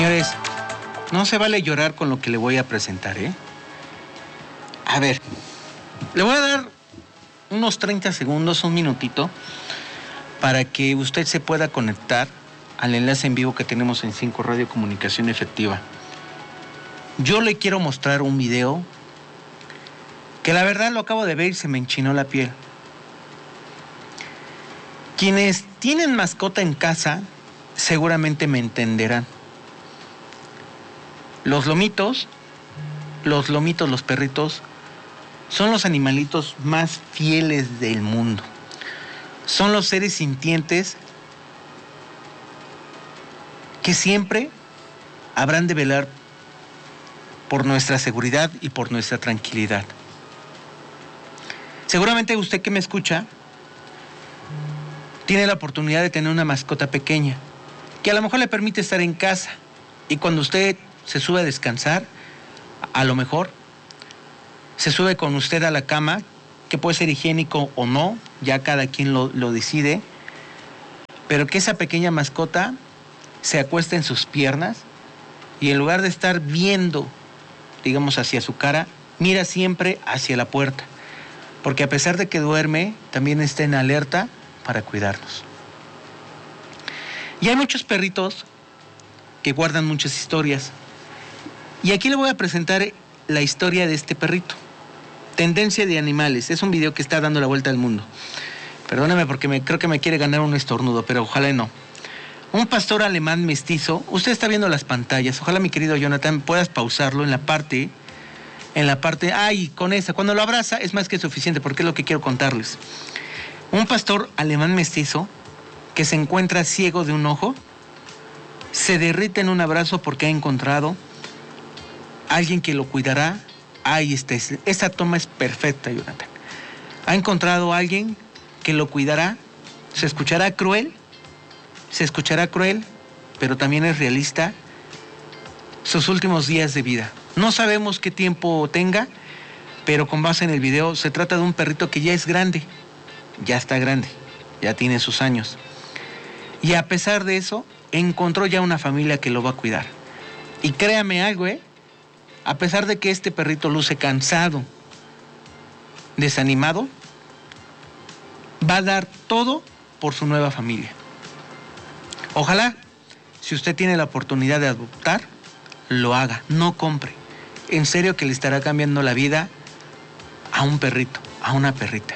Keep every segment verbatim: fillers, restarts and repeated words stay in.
Señores, no se vale llorar con lo que le voy a presentar, ¿eh? A ver, le voy a dar unos treinta segundos, un minutito, para que usted se pueda conectar al enlace en vivo que tenemos en cinco Radio Comunicación Efectiva. Yo le quiero mostrar un video que la verdad lo acabo de ver y se me enchinó la piel. Quienes tienen mascota en casa seguramente me entenderán. Los lomitos, los lomitos, los perritos, son los animalitos más fieles del mundo. Son los seres sintientes que siempre habrán de velar por nuestra seguridad y por nuestra tranquilidad. Seguramente usted que me escucha tiene la oportunidad de tener una mascota pequeña que a lo mejor le permite estar en casa, y cuando usted se sube a descansar, a lo mejor se sube con usted a la cama, que puede ser higiénico o no, ya cada quien lo, lo decide, pero que esa pequeña mascota se acuesta en sus piernas y en lugar de estar viendo, digamos, hacia su cara, mira siempre hacia la puerta, porque a pesar de que duerme, también está en alerta para cuidarnos. Y hay muchos perritos que guardan muchas historias. Y aquí le voy a presentar la historia de este perrito. Tendencia de animales. Es un video que está dando la vuelta al mundo. Perdóname porque me, creo que me quiere ganar un estornudo, pero ojalá no. Un pastor alemán mestizo. Usted está viendo las pantallas. Ojalá, mi querido Jonathan, puedas pausarlo en la parte... En la parte... ¡Ay! Con esa. Cuando lo abraza es más que suficiente, porque es lo que quiero contarles. Un pastor alemán mestizo que se encuentra ciego de un ojo se derrite en un abrazo porque ha encontrado alguien que lo cuidará. Ahí está, esta toma es perfecta, Jonathan. Ha encontrado a alguien que lo cuidará. Se escuchará cruel, se escuchará cruel, pero también es realista. Sus últimos días de vida. No sabemos qué tiempo tenga, pero con base en el video se trata de un perrito que ya es grande, ya está grande, ya tiene sus años. Y a pesar de eso, encontró ya una familia que lo va a cuidar. Y créame algo, ¿eh? A pesar de que este perrito luce cansado, desanimado, va a dar todo por su nueva familia. Ojalá, si usted tiene la oportunidad de adoptar, lo haga, no compre. En serio que le estará cambiando la vida a un perrito, a una perrita.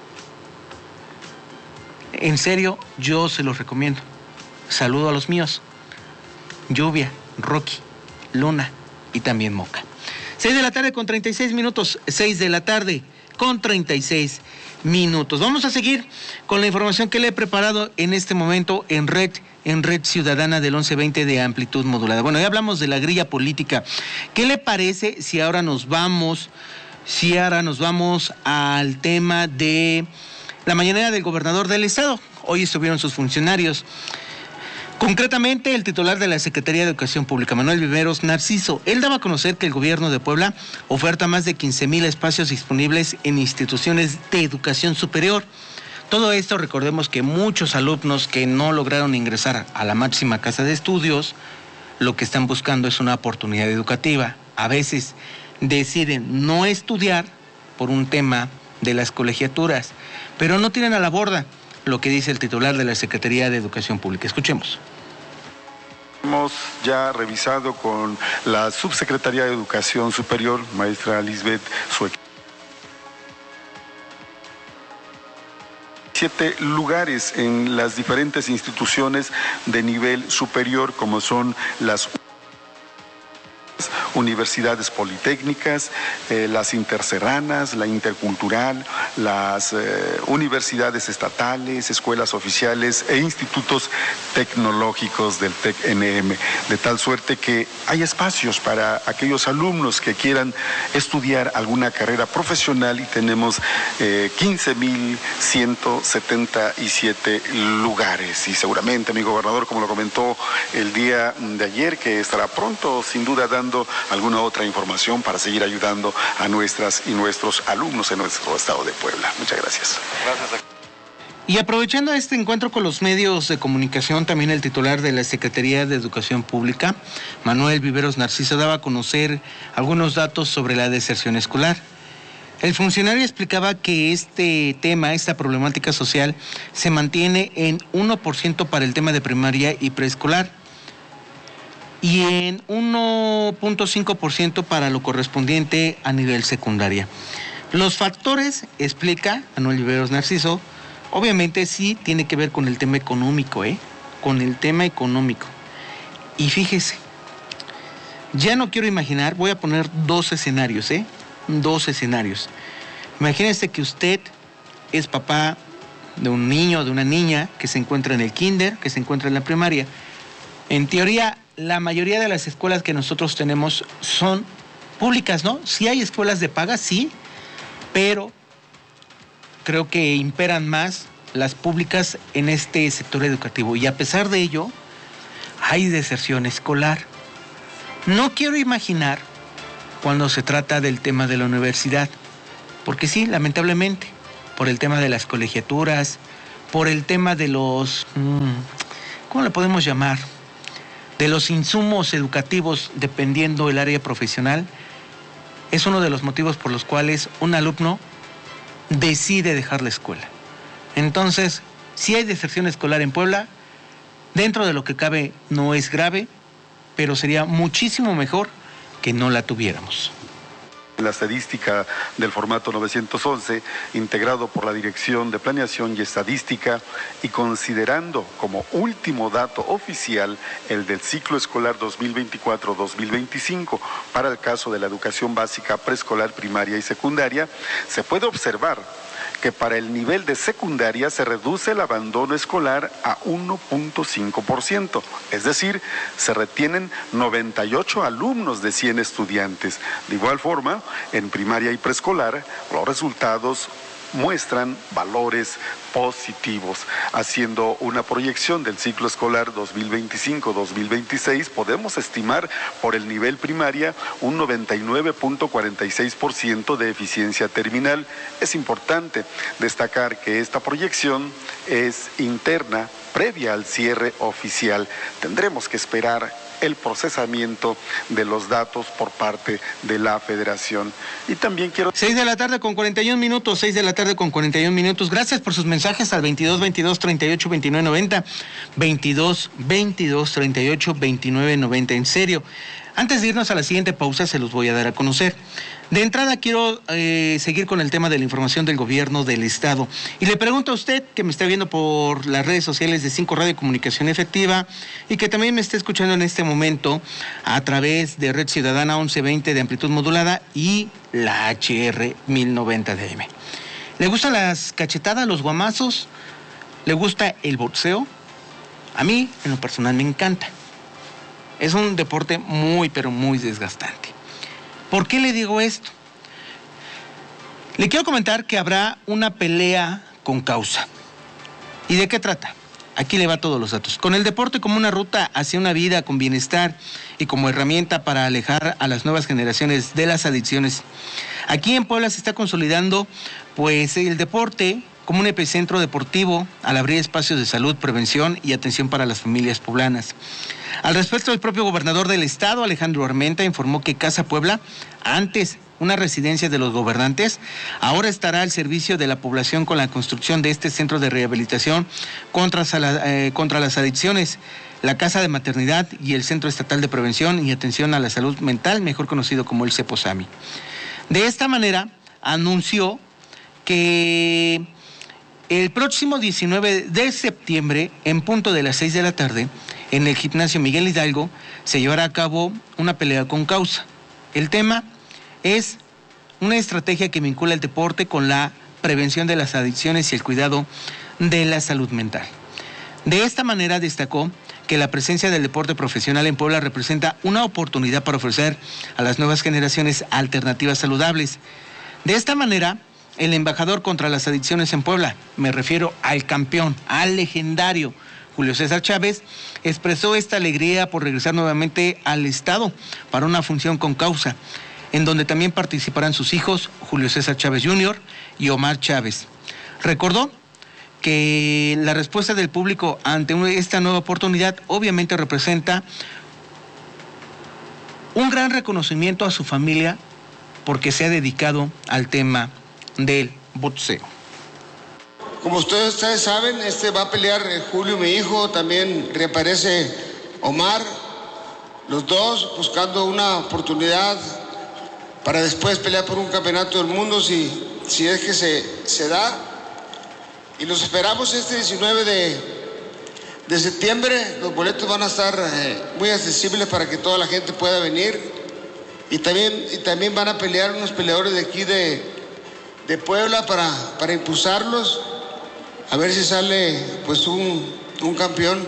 En serio, yo se los recomiendo. Saludo a los míos. Lluvia, Rocky, Luna y también Moca. seis de la tarde con treinta y seis minutos. seis de la tarde con treinta y seis minutos. Vamos a seguir con la información que le he preparado en este momento en Red, en Red Ciudadana del once veinte de amplitud modulada. Bueno, ya hablamos de la grilla política. ¿Qué le parece si ahora nos vamos, si ahora nos vamos al tema de la mañanera del gobernador del estado? Hoy estuvieron sus funcionarios. Concretamente, el titular de la Secretaría de Educación Pública, Manuel Viveros Narciso, él daba a conocer que el gobierno de Puebla oferta más de quince mil espacios disponibles en instituciones de educación superior. Todo esto, recordemos que muchos alumnos que no lograron ingresar a la máxima casa de estudios, lo que están buscando es una oportunidad educativa. A veces deciden no estudiar por un tema de las colegiaturas, pero no tienen a la borda lo que dice el titular de la Secretaría de Educación Pública. Escuchemos. Hemos ya revisado con la Subsecretaría de Educación Superior, maestra Lisbeth, su equipo. Siete lugares en las diferentes instituciones de nivel superior, como son las universidades politécnicas, eh, las interserranas, la intercultural, las eh, universidades estatales, escuelas oficiales e institutos tecnológicos del TEC N M, de tal suerte que hay espacios para aquellos alumnos que quieran estudiar alguna carrera profesional, y tenemos eh, quince mil ciento setenta y siete lugares. Y seguramente mi gobernador, como lo comentó el día de ayer, que estará pronto sin duda dando alguna otra información para seguir ayudando a nuestras y nuestros alumnos en nuestro estado de Puebla. Muchas gracias. Gracias. Y aprovechando este encuentro con los medios de comunicación, también el titular de la Secretaría de Educación Pública, Manuel Viveros Narciso, daba a conocer algunos datos sobre la deserción escolar. El funcionario explicaba que este tema, esta problemática social, se mantiene en uno por ciento para el tema de primaria y preescolar y en uno punto cinco por ciento para lo correspondiente a nivel secundaria. Los factores, explica Manuel Viveros Narciso, obviamente sí tiene que ver con el tema económico, ¿eh? Con el tema económico. Y fíjese, ya no quiero imaginar, voy a poner dos escenarios, ¿eh? Dos escenarios. Imagínese que usted es papá de un niño o de una niña que se encuentra en el kinder, que se encuentra en la primaria. En teoría, la mayoría de las escuelas que nosotros tenemos son públicas, ¿no? Sí hay escuelas de paga, sí, pero creo que imperan más las públicas en este sector educativo y a pesar de ello hay deserción escolar. No quiero imaginar cuando se trata del tema de la universidad, porque sí, lamentablemente, por el tema de las colegiaturas, por el tema de los, ¿cómo le podemos llamar? De los insumos educativos dependiendo el área profesional, es uno de los motivos por los cuales un alumno decide dejar la escuela. Entonces, si hay deserción escolar en Puebla, dentro de lo que cabe no es grave, pero sería muchísimo mejor que no la tuviéramos. La estadística del formato novecientos once, integrado por la Dirección de Planeación y Estadística y considerando como último dato oficial el del ciclo escolar dos mil veinticuatro dos mil veinticinco para el caso de la educación básica, preescolar, primaria y secundaria, se puede observar que para el nivel de secundaria se reduce el abandono escolar a uno punto cinco por ciento, es decir, se retienen noventa y ocho alumnos de cien estudiantes. De igual forma, en primaria y preescolar, los resultados muestran valores positivos. Haciendo una proyección del ciclo escolar dos mil veinticinco dos mil veintiséis, podemos estimar por el nivel primaria un noventa y nueve punto cuarenta y seis por ciento de eficiencia terminal. Es importante destacar que esta proyección es interna, previa al cierre oficial. Tendremos que esperar el procesamiento de los datos por parte de la Federación. Y también quiero... seis de la tarde con cuarenta y un minutos, seis de la tarde con cuarenta y un minutos. Gracias por sus mensajes al veintidós veintidós treinta y ocho veintinueve noventa, veintidós veintidós treinta y ocho veintinueve noventa. En serio, antes de irnos a la siguiente pausa, se los voy a dar a conocer. De entrada quiero eh, seguir con el tema de la información del gobierno del estado. Y le pregunto a usted, que me está viendo por las redes sociales de cinco Radio Comunicación Efectiva y que también me está escuchando en este momento a través de Red Ciudadana once veinte de amplitud modulada y la H R mil noventa D M. ¿Le gustan las cachetadas, los guamazos? ¿Le gusta el boxeo? A mí, en lo personal, me encanta. Es un deporte muy, pero muy desgastante. ¿Por qué le digo esto? Le quiero comentar que habrá una pelea con causa. ¿Y de qué trata? Aquí le va todos los datos. Con el deporte como una ruta hacia una vida con bienestar y como herramienta para alejar a las nuevas generaciones de las adicciones. Aquí en Puebla se está consolidando pues el deporte como un epicentro deportivo al abrir espacios de salud, prevención y atención para las familias poblanas. Al respecto, el propio gobernador del estado, Alejandro Armenta, informó que Casa Puebla, antes una residencia de los gobernantes, ahora estará al servicio de la población con la construcción de este centro de rehabilitación contra, eh, contra las adicciones, la Casa de Maternidad y el Centro Estatal de Prevención y Atención a la Salud Mental, mejor conocido como el CEPOSAMI. De esta manera, anunció que el próximo diecinueve de septiembre, en punto de las seis de la tarde, en el gimnasio Miguel Hidalgo, se llevará a cabo una pelea con causa. El tema es una estrategia que vincula el deporte con la prevención de las adicciones y el cuidado de la salud mental. De esta manera destacó que la presencia del deporte profesional en Puebla representa una oportunidad para ofrecer a las nuevas generaciones alternativas saludables. De esta manera, el embajador contra las adicciones en Puebla, me refiero al campeón, al legendario Julio César Chávez, expresó esta alegría por regresar nuevamente al estado para una función con causa, en donde también participarán sus hijos, Julio César Chávez junior y Omar Chávez. Recordó que la respuesta del público ante esta nueva oportunidad obviamente representa un gran reconocimiento a su familia porque se ha dedicado al tema del boxeo. Como ustedes, ustedes saben, este va a pelear Julio, mi hijo, también reaparece Omar, los dos buscando una oportunidad para después pelear por un campeonato del mundo si, si es que se, se da. Y los esperamos este diecinueve de septiembre. Los boletos van a estar eh, muy accesibles para que toda la gente pueda venir. Y también, y también van a pelear unos peleadores de aquí de, de Puebla para, para impulsarlos. A ver si sale pues un, un campeón.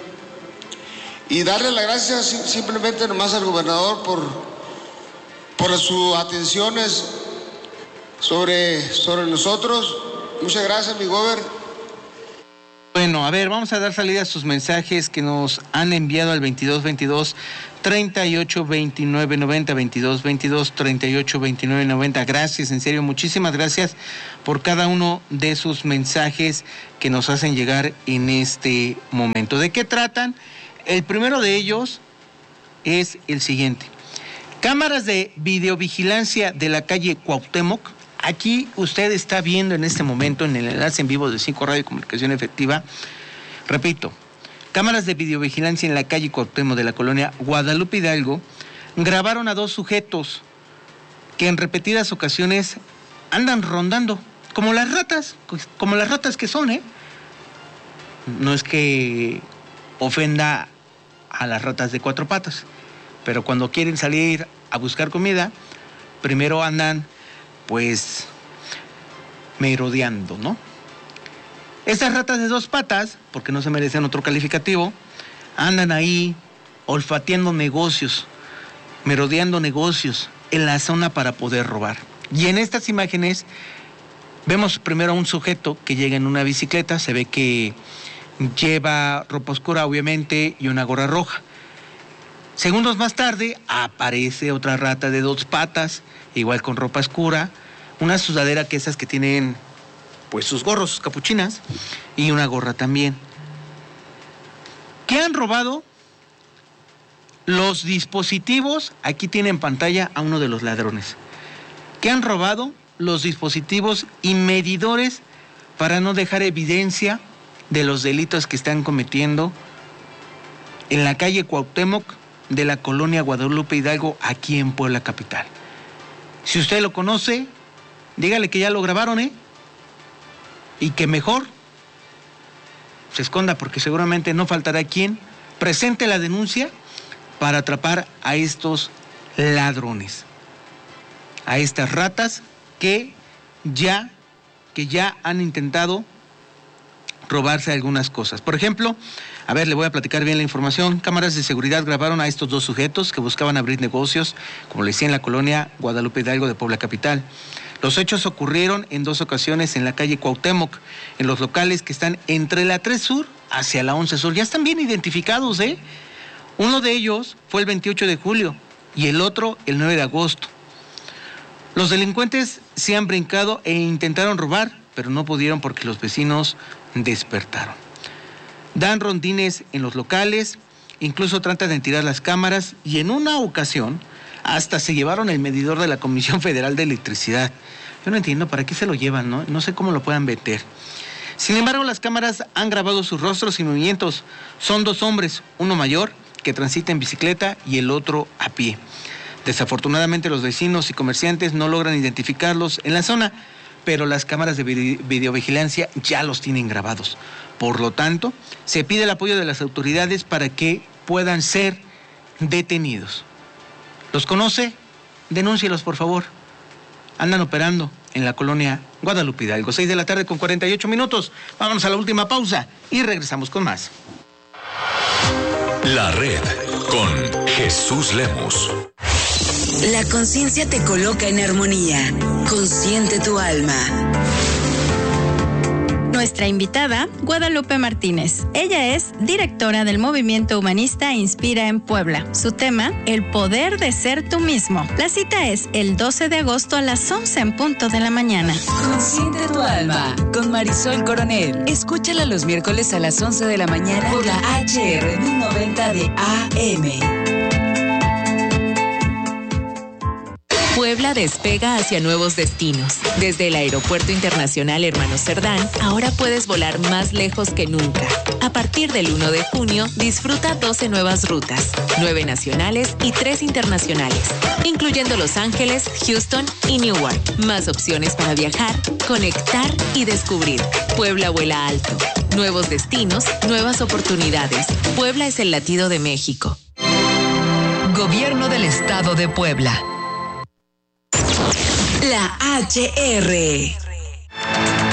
Y darle las gracias simplemente nomás al gobernador por, por sus atenciones sobre, sobre nosotros. Muchas gracias, mi gober. Bueno, a ver, vamos a dar salida a sus mensajes que nos han enviado al veintidós veintidós treinta y ocho veintinueve noventa, veintidós veintidós treinta y ocho veintinueve noventa. Gracias, en serio, muchísimas gracias por cada uno de sus mensajes que nos hacen llegar en este momento. ¿De qué tratan? El primero de ellos es el siguiente. Cámaras de videovigilancia de la calle Cuauhtémoc. Aquí usted está viendo en este momento en el enlace en vivo de Cinco Radio y Comunicación Efectiva, repito, cámaras de videovigilancia en la calle Cuauhtémoc de la colonia Guadalupe Hidalgo grabaron a dos sujetos que en repetidas ocasiones andan rondando, como las ratas, como las ratas que son, ¿eh? No es que ofenda a las ratas de cuatro patas, pero cuando quieren salir a buscar comida, primero andan pues merodeando, ¿no? Estas ratas de dos patas, porque no se merecen otro calificativo, andan ahí olfateando negocios, merodeando negocios en la zona para poder robar. Y en estas imágenes vemos primero a un sujeto que llega en una bicicleta, se ve que lleva ropa oscura obviamente y una gorra roja. Segundos más tarde aparece otra rata de dos patas, igual con ropa oscura, una sudadera que esas que tienen pues sus gorros, sus capuchinas, y una gorra también. ¿Qué han robado? Los dispositivos, aquí tiene en pantalla a uno de los ladrones. ¿Qué han robado? Los dispositivos y medidores para no dejar evidencia de los delitos que están cometiendo en la calle Cuauhtémoc de la colonia Guadalupe Hidalgo, aquí en Puebla capital. Si usted lo conoce, dígale que ya lo grabaron, ¿eh? Y que mejor se esconda, porque seguramente no faltará quien presente la denuncia para atrapar a estos ladrones, a estas ratas que ya, que ya han intentado robarse algunas cosas. Por ejemplo, a ver, le voy a platicar bien la información. Cámaras de seguridad grabaron a estos dos sujetos que buscaban abrir negocios, como le decía, en la colonia Guadalupe Hidalgo de Puebla capital. Los hechos ocurrieron en dos ocasiones en la calle Cuauhtémoc, en los locales que están entre la tres Sur hacia la once Sur. Ya están bien identificados, ¿eh? Uno de ellos fue el veintiocho de julio y el otro el nueve de agosto. Los delincuentes se han brincado e intentaron robar, pero no pudieron porque los vecinos despertaron. Dan rondines en los locales, incluso tratan de tirar las cámaras y en una ocasión hasta se llevaron el medidor de la Comisión Federal de Electricidad. Yo no entiendo para qué se lo llevan, ¿no? No sé cómo lo puedan meter. Sin embargo, las cámaras han grabado sus rostros y movimientos. Son dos hombres, uno mayor que transita en bicicleta y el otro a pie. Desafortunadamente los vecinos y comerciantes no logran identificarlos en la zona, pero las cámaras de videovigilancia ya los tienen grabados. Por lo tanto, se pide el apoyo de las autoridades para que puedan ser detenidos. ¿Los conoce? Denúncielos, por favor. Andan operando en la colonia Guadalupe Hidalgo. seis de la tarde con cuarenta y ocho minutos. Vámonos a la última pausa y regresamos con más. La red con Jesús Lemos. La conciencia te coloca en armonía. Consciente tu alma. Nuestra invitada, Guadalupe Martínez. Ella es directora del movimiento humanista Inspira en Puebla. Su tema, el poder de ser tú mismo. La cita es el doce de agosto a las once en punto de la mañana. Consiente tu alma con Marisol Coronel. Escúchala los miércoles a las once de la mañana por la H R mil noventa de A M. Puebla despega hacia nuevos destinos. Desde el Aeropuerto Internacional Hermano Cerdán, ahora puedes volar más lejos que nunca. A partir del uno de junio, disfruta doce nuevas rutas, nueve nacionales y tres internacionales, incluyendo Los Ángeles, Houston y Newark. Más opciones para viajar, conectar y descubrir. Puebla vuela alto. Nuevos destinos, nuevas oportunidades. Puebla es el latido de México. Gobierno del Estado de Puebla. La H R.